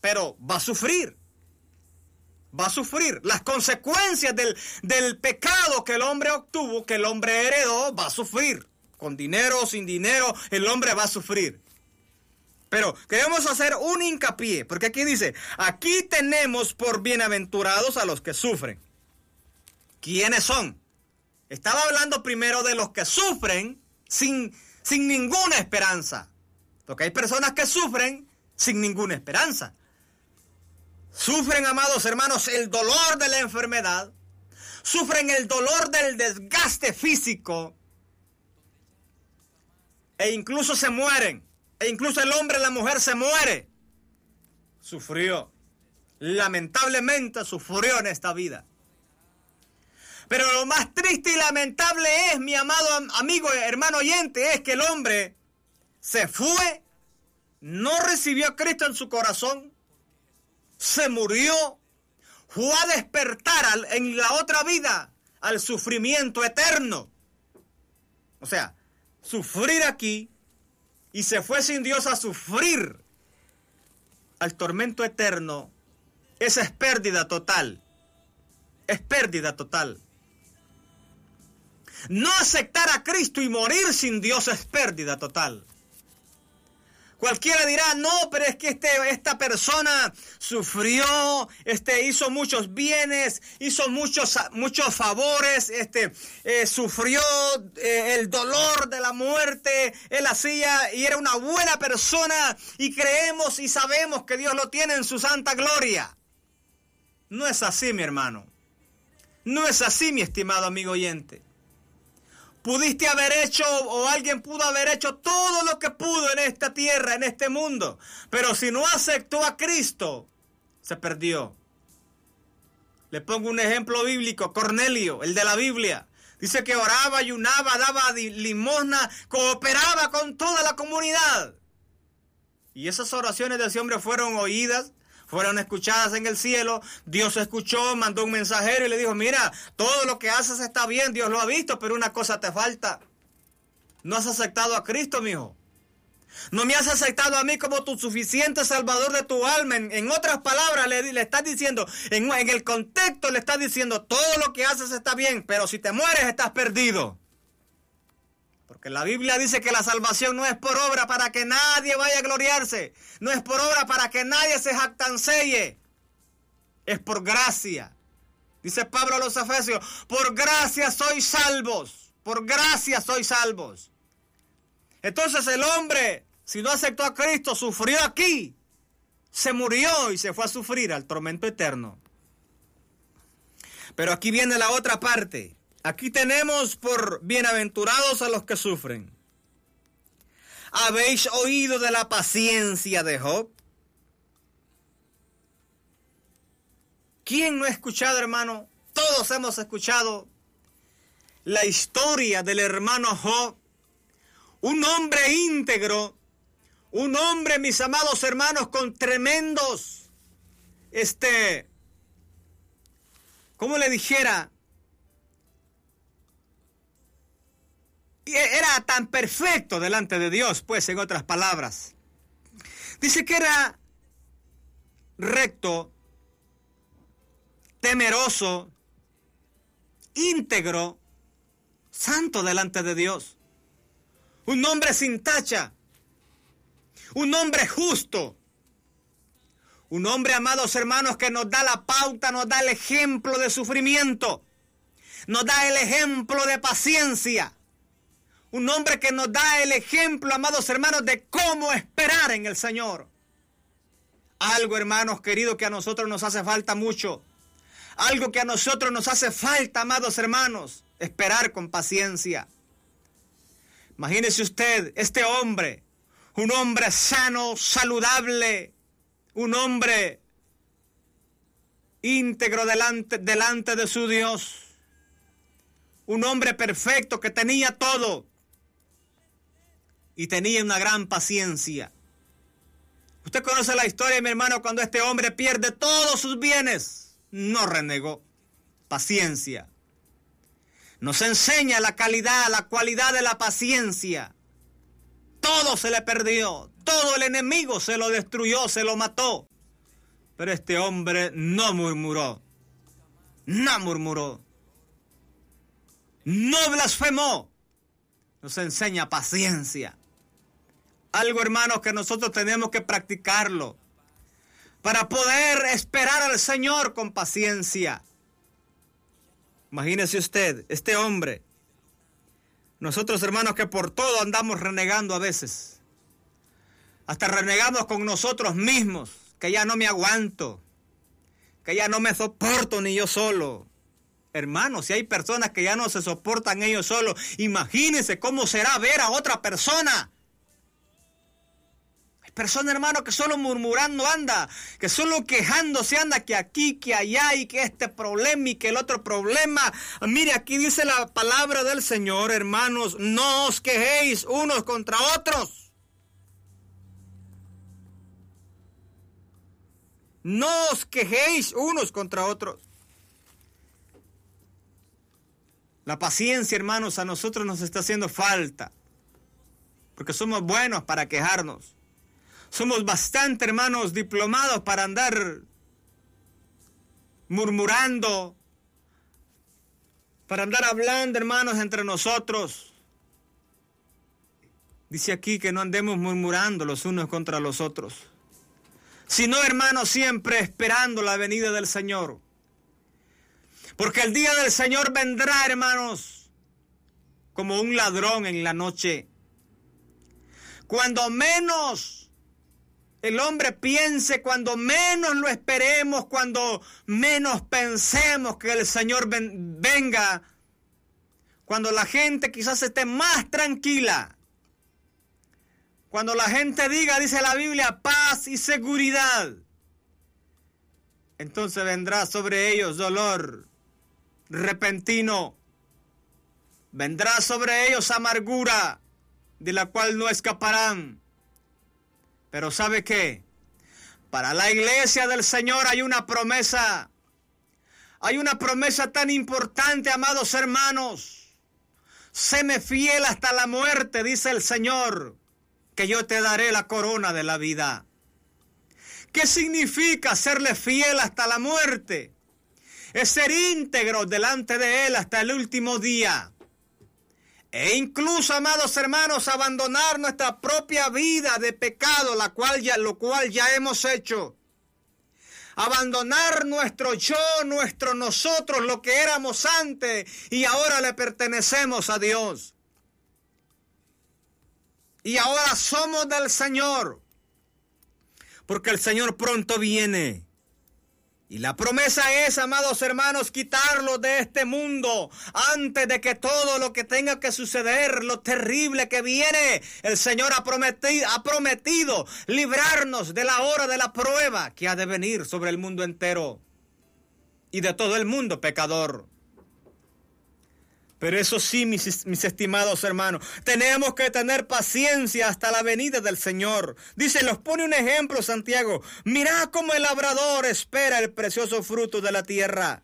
pero va a sufrir. Va a sufrir las consecuencias del pecado que el hombre obtuvo, que el hombre heredó, va a sufrir. Con dinero o sin dinero, el hombre va a sufrir. Pero queremos hacer un hincapié, porque aquí dice, aquí tenemos por bienaventurados a los que sufren. ¿Quiénes son? Estaba hablando primero de los que sufren sin ninguna esperanza. Porque hay personas que sufren sin ninguna esperanza. Sufren, amados hermanos, el dolor de la enfermedad. Sufren el dolor del desgaste físico. E incluso se mueren. E incluso el hombre y la mujer se muere. Sufrió. Lamentablemente sufrió en esta vida. Pero lo más triste y lamentable es, mi amado amigo, hermano oyente, es que el hombre se fue, no recibió a Cristo en su corazón, se murió, fue a despertar en la otra vida al sufrimiento eterno. O sea, sufrir aquí y se fue sin Dios a sufrir al tormento eterno. Esa es pérdida total. Es pérdida total. No aceptar a Cristo y morir sin Dios es pérdida total. Cualquiera dirá, no, pero es que esta persona sufrió, hizo muchos bienes, hizo muchos favores, sufrió el dolor de la muerte, él hacía y era una buena persona y creemos y sabemos que Dios lo tiene en su santa gloria. No es así, mi hermano. No es así, mi estimado amigo oyente. Pudiste haber hecho, o alguien pudo haber hecho todo lo que pudo en esta tierra, en este mundo. Pero si no aceptó a Cristo, se perdió. Le pongo un ejemplo bíblico. Cornelio, el de la Biblia. Dice que oraba, ayunaba, daba limosna, cooperaba con toda la comunidad. Y esas oraciones de ese hombre fueron oídas, fueron escuchadas en el cielo. Dios escuchó, mandó un mensajero y le dijo, mira, todo lo que haces está bien, Dios lo ha visto, pero una cosa te falta. No has aceptado a Cristo, mijo. No me has aceptado a mí como tu suficiente salvador de tu alma. En otras palabras, le estás diciendo, en el contexto le estás diciendo, todo lo que haces está bien, pero si te mueres estás perdido. Porque la Biblia dice que la salvación no es por obra para que nadie vaya a gloriarse. No es por obra para que nadie se jactanceye. Es por gracia. Dice Pablo a los Efesios, por gracia sois salvos. Por gracia sois salvos. Entonces el hombre, si no aceptó a Cristo, sufrió aquí. Se murió y se fue a sufrir al tormento eterno. Pero aquí viene la otra parte. Aquí tenemos por bienaventurados a los que sufren. ¿Habéis oído de la paciencia de Job? ¿Quién no ha escuchado, hermano? Todos hemos escuchado la historia del hermano Job. Un hombre íntegro, un hombre, mis amados hermanos, con tremendos, ¿cómo le dijera? Era tan perfecto delante de Dios, pues, en otras palabras. Dice que era recto, temeroso, íntegro, santo delante de Dios. Un hombre sin tacha. Un hombre justo. Un hombre, amados hermanos, que nos da la pauta, nos da el ejemplo de sufrimiento. Nos da el ejemplo de paciencia. Un hombre que nos da el ejemplo, amados hermanos, de cómo esperar en el Señor. Algo, hermanos queridos, que a nosotros nos hace falta mucho. Algo que a nosotros nos hace falta, amados hermanos, esperar con paciencia. Imagínese usted, este hombre, un hombre sano, saludable, un hombre íntegro delante de su Dios. Un hombre perfecto que tenía todo. Y tenía una gran paciencia. Usted conoce la historia, mi hermano, cuando este hombre pierde todos sus bienes. No renegó. Paciencia. Nos enseña la cualidad de la paciencia. Todo se le perdió. Todo el enemigo se lo destruyó, se lo mató. Pero este hombre no murmuró. No murmuró. No blasfemó. Nos enseña paciencia. Algo, hermanos, que nosotros tenemos que practicarlo para poder esperar al Señor con paciencia. Imagínese usted, este hombre. Nosotros, hermanos, que por todo andamos renegando a veces. Hasta renegamos con nosotros mismos, que ya no me aguanto, que ya no me soporto ni yo solo. Hermanos, si hay personas que ya no se soportan ellos solos, imagínense cómo será ver a otra persona. Hay personas, hermanos, que solo murmurando anda, que solo quejándose anda, que aquí, que allá, y que este problema y que el otro problema. Mire, aquí dice la palabra del Señor, hermanos, no os quejéis unos contra otros. No os quejéis unos contra otros. La paciencia, hermanos, a nosotros nos está haciendo falta. Porque somos buenos para quejarnos. Somos bastante, hermanos, diplomados para andar murmurando. Para andar hablando, hermanos, entre nosotros. Dice aquí que no andemos murmurando los unos contra los otros. Sino, hermanos, siempre esperando la venida del Señor. Porque el día del Señor vendrá, hermanos, como un ladrón en la noche. Cuando menos el hombre piense, cuando menos lo esperemos, cuando menos pensemos que el Señor venga, cuando la gente quizás esté más tranquila, cuando la gente diga, dice la Biblia, paz y seguridad, entonces vendrá sobre ellos dolor repentino, vendrá sobre ellos amargura, de la cual no escaparán. Pero ¿sabe qué? Para la iglesia del Señor hay una promesa. Hay una promesa tan importante, amados hermanos. Séme fiel hasta la muerte, dice el Señor, que yo te daré la corona de la vida. ¿Qué significa serle fiel hasta la muerte? Es ser íntegro delante de Él hasta el último día. E incluso, amados hermanos, abandonar nuestra propia vida de pecado, lo cual ya hemos hecho. Abandonar nuestro yo, nuestro nosotros, lo que éramos antes, y ahora le pertenecemos a Dios. Y ahora somos del Señor, porque el Señor pronto viene. Y la promesa es, amados hermanos, quitarlo de este mundo antes de que todo lo que tenga que suceder, lo terrible que viene. El Señor ha prometido librarnos de la hora de la prueba que ha de venir sobre el mundo entero y de todo el mundo pecador. Pero eso sí, mis estimados hermanos, tenemos que tener paciencia hasta la venida del Señor. Dice, nos pone un ejemplo Santiago. Mirad cómo el labrador espera el precioso fruto de la tierra.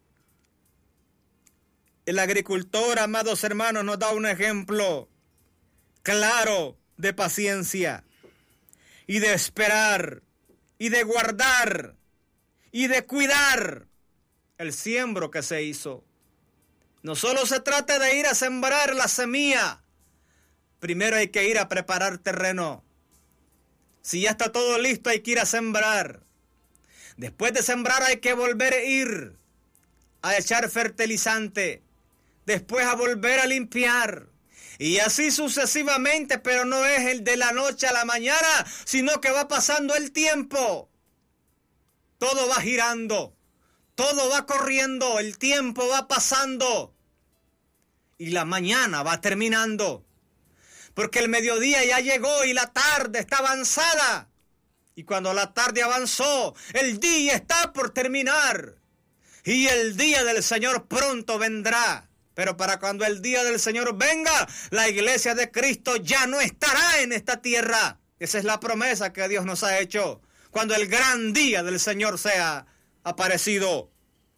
El agricultor, amados hermanos, nos da un ejemplo claro de paciencia y de esperar y de guardar y de cuidar el siembro que se hizo. No solo se trata de ir a sembrar la semilla. Primero hay que ir a preparar terreno. Si ya está todo listo, hay que ir a sembrar. Después de sembrar hay que volver a ir a echar fertilizante. Después a volver a limpiar. Y así sucesivamente, pero no es el de la noche a la mañana, sino que va pasando el tiempo. Todo va girando. Todo va corriendo, el tiempo va pasando y la mañana va terminando. Porque el mediodía ya llegó y la tarde está avanzada. Y cuando la tarde avanzó, el día está por terminar. Y el día del Señor pronto vendrá. Pero para cuando el día del Señor venga, la iglesia de Cristo ya no estará en esta tierra. Esa es la promesa que Dios nos ha hecho. Cuando el gran día del Señor sea aparecido.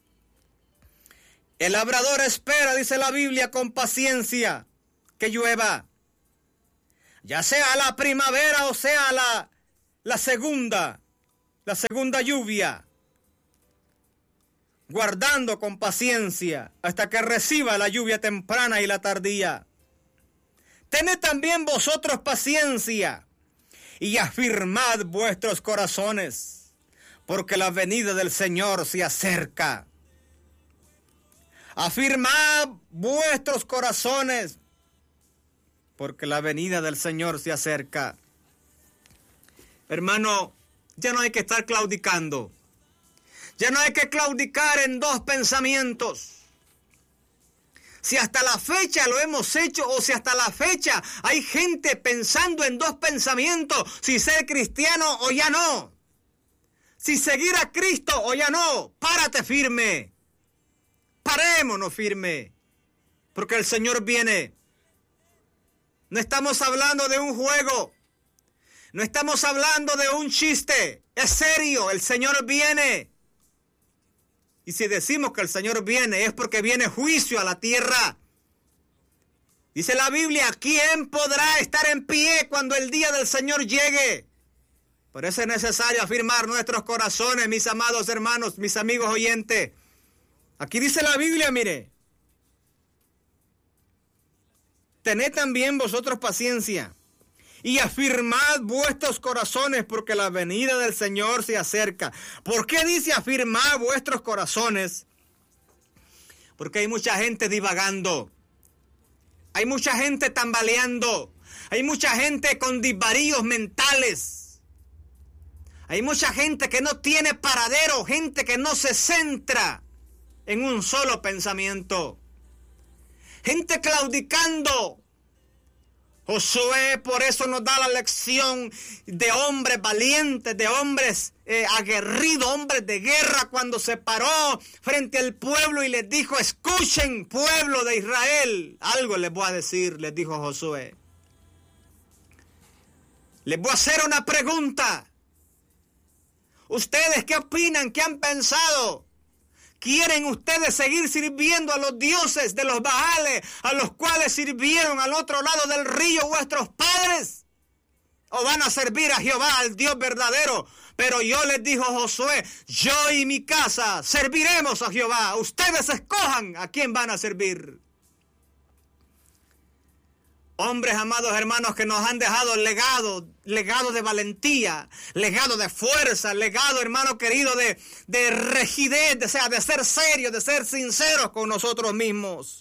El labrador espera, dice la Biblia, con paciencia que llueva. Ya sea la primavera o sea la segunda, la segunda lluvia, guardando con paciencia hasta que reciba la lluvia temprana y la tardía. Tened también vosotros paciencia y afirmad vuestros corazones, porque la venida del Señor se acerca. Afirmad vuestros corazones, porque la venida del Señor se acerca. Hermano, ya no hay que estar claudicando. Ya no hay que claudicar en dos pensamientos. Si hasta la fecha lo hemos hecho, o si hasta la fecha hay gente pensando en dos pensamientos, si ser cristiano o ya no, si seguir a Cristo o ya no, párate firme, parémonos firme, porque el Señor viene. No estamos hablando de un juego, no estamos hablando de un chiste, es serio, el Señor viene. Y si decimos que el Señor viene, es porque viene juicio a la tierra. Dice la Biblia, ¿quién podrá estar en pie cuando el día del Señor llegue? Por eso es necesario afirmar nuestros corazones, mis amados hermanos, mis amigos oyentes. Aquí dice la Biblia, mire. Tened también vosotros paciencia y afirmad vuestros corazones, porque la venida del Señor se acerca. ¿Por qué dice afirmad vuestros corazones? Porque hay mucha gente divagando, hay mucha gente tambaleando, hay mucha gente con disvaríos mentales, hay mucha gente que no tiene paradero, gente que no se centra en un solo pensamiento, gente claudicando. Josué por eso nos da la lección de hombres valientes, de hombres aguerridos, hombres de guerra, cuando se paró frente al pueblo y les dijo, escuchen, pueblo de Israel, algo les voy a decir, les dijo Josué. Les voy a hacer una pregunta. ¿Ustedes qué opinan? ¿Qué han pensado? ¿Quieren ustedes seguir sirviendo a los dioses de los Baales, a los cuales sirvieron al otro lado del río vuestros padres? ¿O van a servir a Jehová, al Dios verdadero? Pero yo les dijo Josué, yo y mi casa serviremos a Jehová. Ustedes escojan a quién van a servir. Hombres, amados hermanos, que nos han dejado legado de valentía, legado de fuerza, legado, hermano querido, de rigidez, de ser serios, de ser sinceros con nosotros mismos.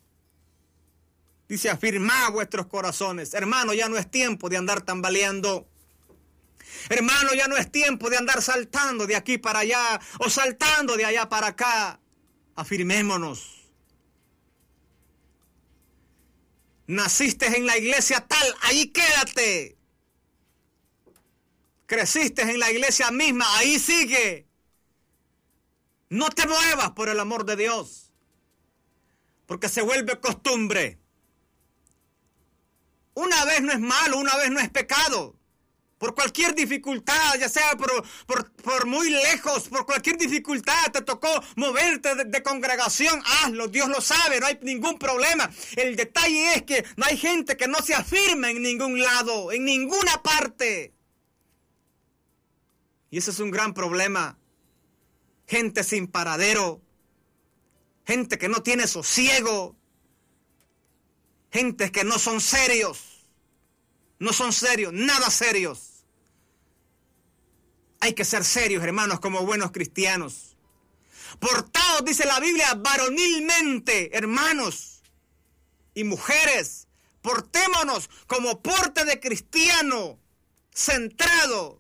Dice, afirmad vuestros corazones. Hermano, ya no es tiempo de andar tambaleando. Hermano, ya no es tiempo de andar saltando de aquí para allá o saltando de allá para acá. Afirmémonos. Naciste en la iglesia tal, ahí quédate. Creciste en la iglesia misma, ahí sigue. No te muevas por el amor de Dios, porque se vuelve costumbre. Una vez no es malo, una vez no es pecado. Por cualquier dificultad, ya sea por muy lejos, por cualquier dificultad te tocó moverte de congregación, hazlo, Dios lo sabe, no hay ningún problema. El detalle es que no hay gente que no se afirma en ningún lado, en ninguna parte. Y ese es un gran problema. Gente sin paradero, gente que no tiene sosiego, gente que no son serios, nada serios. Hay que ser serios, hermanos, como buenos cristianos. Portaos, dice la Biblia, varonilmente, hermanos y mujeres. Portémonos como porte de cristiano, centrado.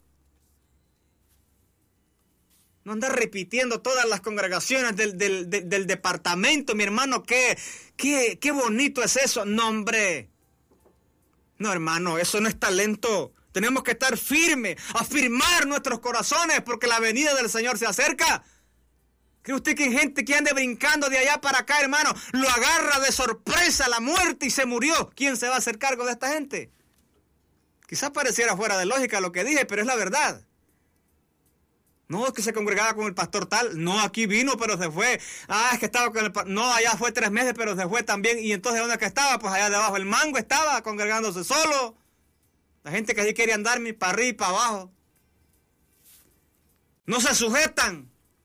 No andar repitiendo todas las congregaciones del departamento, mi hermano. Qué bonito es eso. No, hombre. No, hermano, eso no es talento. Tenemos que estar firmes, afirmar nuestros corazones, porque la venida del Señor se acerca. ¿Cree usted que hay gente que ande brincando de allá para acá, hermano? Lo agarra de sorpresa la muerte y se murió. ¿Quién se va a hacer cargo de esta gente? Quizás pareciera fuera de lógica lo que dije, pero es la verdad. No, es que se congregaba con el pastor tal. No, aquí vino, pero se fue. Ah, es que estaba con el pastor. No, allá fue 3 meses, pero se fue también. ¿Y entonces dónde es que estaba? Pues allá debajo del mango estaba congregándose solo. La gente que sí quería andar para arriba y para abajo. No se sujetan.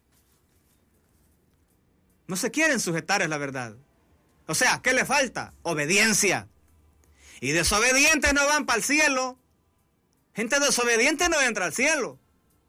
No se quieren sujetar, es la verdad. O sea, ¿qué le falta? Obediencia. Y desobedientes no van para el cielo. Gente desobediente no entra al cielo.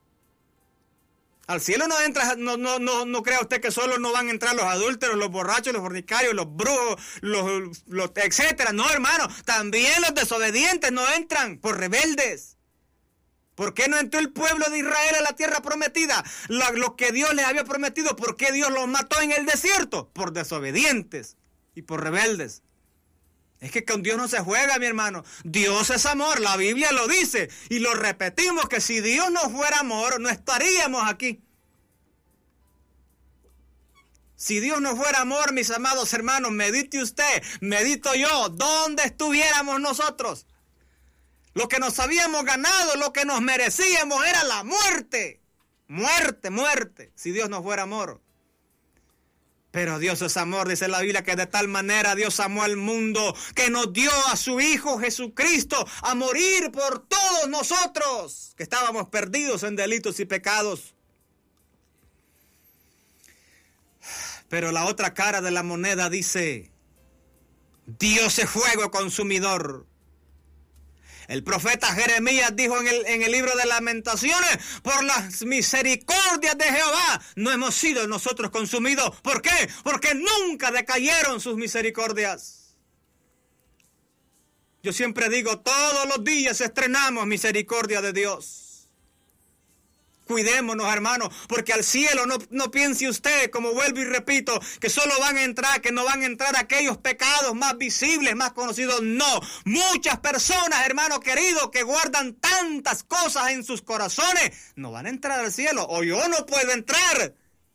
Al cielo no entra, no crea usted que solo no van a entrar los adúlteros, los borrachos, los fornicarios, los brujos, los etcétera. No, hermano, también los desobedientes no entran por rebeldes. ¿Por qué no entró el pueblo de Israel a la tierra prometida? Lo que Dios les había prometido, ¿por qué Dios los mató en el desierto? Por desobedientes y por rebeldes. Es que con Dios no se juega, mi hermano. Dios es amor, la Biblia lo dice. Y lo repetimos, que si Dios no fuera amor, no estaríamos aquí. Si Dios no fuera amor, mis amados hermanos, medite usted, medito yo, ¿dónde estuviéramos nosotros? Lo que nos habíamos ganado, lo que nos merecíamos era la muerte. Muerte, muerte, si Dios no fuera amor. Pero Dios es amor, dice la Biblia, que de tal manera Dios amó al mundo que nos dio a su Hijo Jesucristo a morir por todos nosotros, que estábamos perdidos en delitos y pecados. Pero la otra cara de la moneda dice, Dios es fuego consumidor. El profeta Jeremías dijo en el libro de Lamentaciones, por las misericordias de Jehová no hemos sido nosotros consumidos. ¿Por qué? Porque nunca decayeron sus misericordias. Yo siempre digo, todos los días estrenamos misericordia de Dios. Cuidémonos, hermanos, porque al cielo no piense usted, como vuelvo y repito, que solo van a entrar, que no van a entrar aquellos pecados más visibles, más conocidos. No, muchas personas, hermano querido, que guardan tantas cosas en sus corazones, no van a entrar al cielo, o yo no puedo entrar.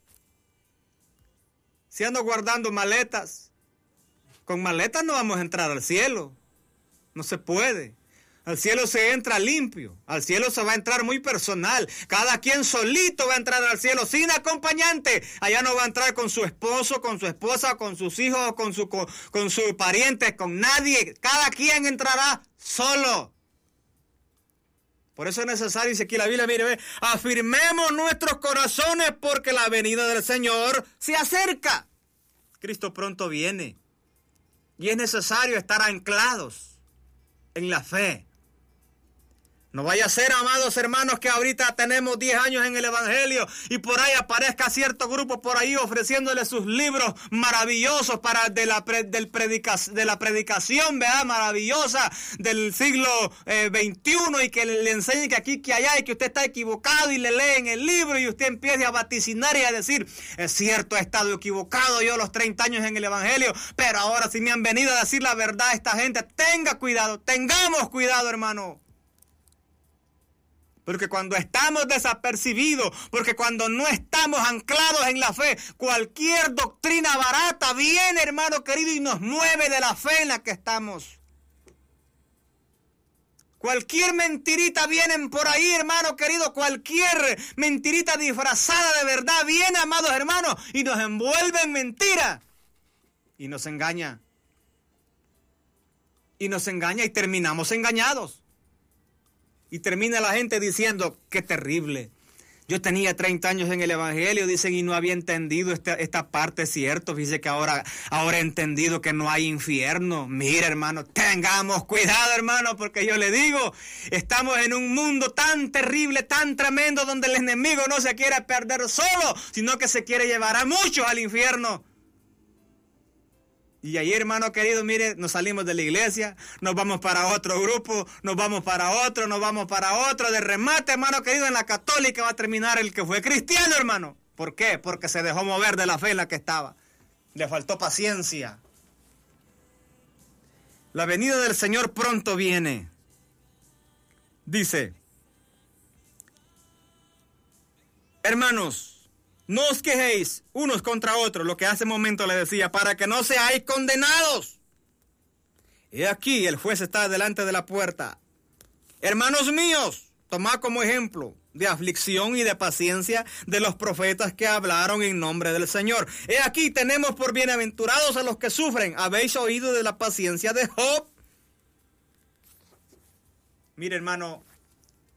Si ando guardando maletas, con maletas no vamos a entrar al cielo, no se puede. Al cielo se entra limpio, al cielo se va a entrar muy personal, cada quien solito va a entrar al cielo sin acompañante. Allá no va a entrar con su esposo, con su esposa, con sus hijos, con sus parientes, con nadie. Cada quien entrará solo. Por eso es necesario, dice aquí la Biblia, mire, ve, afirmemos nuestros corazones porque la venida del Señor se acerca. Cristo pronto viene y es necesario estar anclados en la fe. No vaya a ser, amados hermanos, que ahorita tenemos 10 años en el Evangelio y por ahí aparezca cierto grupo por ahí ofreciéndole sus libros maravillosos de la predicación, ¿verdad? Maravillosa del siglo XXI, y que le enseñen que aquí, que allá, y que usted está equivocado, y le leen el libro y usted empiece a vaticinar y a decir, es cierto, he estado equivocado yo los 30 años en el Evangelio, pero ahora sí me han venido a decir la verdad a esta gente. Tenga cuidado, tengamos cuidado, hermano. Porque cuando estamos desapercibidos, porque cuando no estamos anclados en la fe, cualquier doctrina barata viene, hermano querido, y nos mueve de la fe en la que estamos. Cualquier mentirita viene por ahí, hermano querido, cualquier mentirita disfrazada de verdad viene, amados hermanos, y nos envuelve en mentira. Y nos engaña. Y nos engaña y terminamos engañados. Y termina la gente diciendo, qué terrible. Yo tenía 30 años en el Evangelio, dicen, y no había entendido esta parte, cierto. Dice que ahora he entendido que no hay infierno. Mira, hermano, tengamos cuidado, hermano, porque yo le digo, estamos en un mundo tan terrible, tan tremendo, donde el enemigo no se quiere perder solo, sino que se quiere llevar a muchos al infierno. Y ahí, hermano querido, mire, nos salimos de la iglesia, nos vamos para otro grupo, nos vamos para otro. De remate, hermano querido, en la católica va a terminar el que fue cristiano, hermano. ¿Por qué? Porque se dejó mover de la fe en la que estaba. Le faltó paciencia. La venida del Señor pronto viene. Dice, hermanos, no os quejéis unos contra otros, lo que hace un momento le decía, para que no seáis condenados. He aquí, el juez está delante de la puerta. Hermanos míos, tomad como ejemplo de aflicción y de paciencia de los profetas que hablaron en nombre del Señor. He aquí, tenemos por bienaventurados a los que sufren. ¿Habéis oído de la paciencia de Job? Mire, hermano,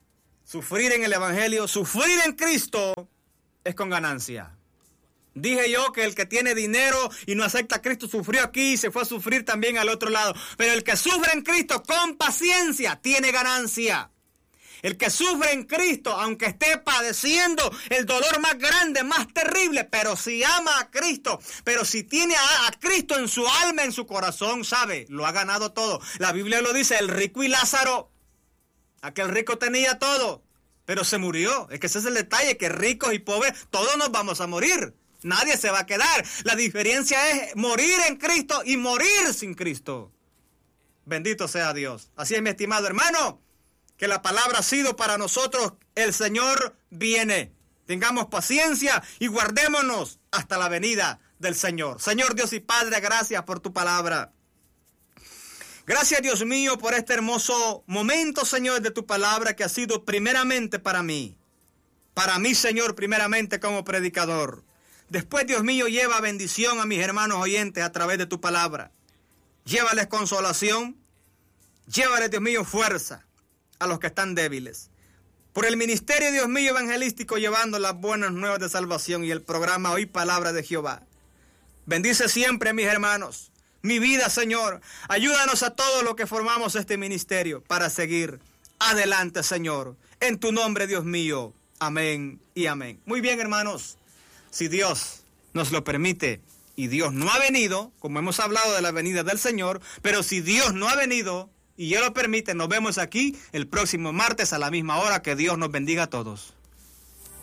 sufrir en el Evangelio, sufrir en Cristo es con ganancia. Dije yo que el que tiene dinero y no acepta a Cristo sufrió aquí y se fue a sufrir también al otro lado. Pero el que sufre en Cristo con paciencia tiene ganancia. El que sufre en Cristo, aunque esté padeciendo el dolor más grande, más terrible, pero si ama a Cristo, pero si tiene a Cristo en su alma, en su corazón, sabe, lo ha ganado todo. La Biblia lo dice, el rico y Lázaro. Aquel rico tenía todo, pero se murió. Es que ese es el detalle, que ricos y pobres, todos nos vamos a morir. Nadie se va a quedar. La diferencia es morir en Cristo y morir sin Cristo. Bendito sea Dios. Así es, mi estimado hermano, que la palabra ha sido para nosotros. El Señor viene. Tengamos paciencia y guardémonos hasta la venida del Señor. Señor Dios y Padre, gracias por tu palabra. Gracias, Dios mío, por este hermoso momento, Señor, de tu palabra que ha sido primeramente para mí. Para mí, Señor, primeramente como predicador. Después, Dios mío, lleva bendición a mis hermanos oyentes a través de tu palabra. Llévales consolación. Llévales, Dios mío, fuerza a los que están débiles. Por el ministerio, Dios mío, evangelístico, llevando las buenas nuevas de salvación y el programa Hoy Palabra de Jehová. Bendice siempre a mis hermanos. Mi vida, Señor. Ayúdanos a todos los que formamos este ministerio para seguir adelante, Señor. En tu nombre, Dios mío. Amén y amén. Muy bien, hermanos. Si Dios nos lo permite y Dios no ha venido, como hemos hablado de la venida del Señor, pero si Dios no ha venido y Él lo permite, nos vemos aquí el próximo martes a la misma hora. Que Dios nos bendiga a todos.